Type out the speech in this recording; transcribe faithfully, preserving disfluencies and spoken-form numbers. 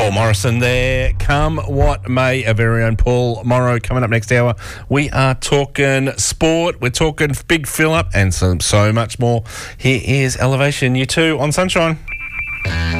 Paul Morrison there. Come what may, our very own Paul Morrow coming up next hour. We are talking sport, we're talking big fill-up and some, so much more. Here is Elevation, you two on Sunshine.